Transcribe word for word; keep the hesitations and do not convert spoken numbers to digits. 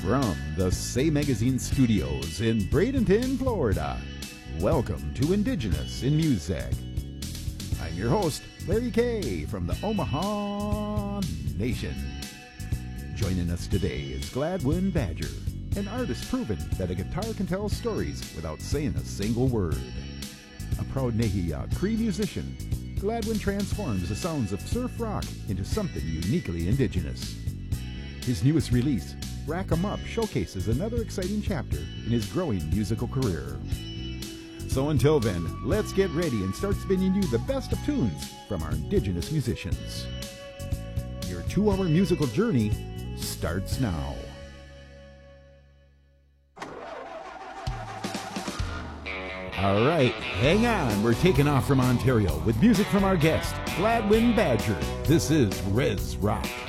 From the Say Magazine studios in Bradenton, Florida, welcome to Indigenous in Music. I'm your host, Larry Kay from the Omaha Nation. Joining us today is Gladwin Badger, an artist proven that a guitar can tell stories without saying a single word. A proud Nehiya Cree musician, Gladwin transforms the sounds of surf rock into something uniquely indigenous. His newest release, Rack 'em Up, showcases another exciting chapter in his growing musical career. So until then, let's get ready and start spinning you the best of tunes from our indigenous musicians. Your two-hour musical journey starts now. All right, hang on. We're taking off from Ontario with music from our guest, Gladwin Badger. This is Res Rock.